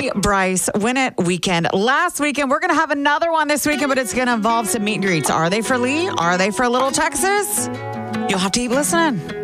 Lee Brice Win It weekend. Last weekend, we're going to have another one this weekend, but it's going to involve some meet and greets. Are they for Lee? Are they for Little Texas? You'll have to keep listening.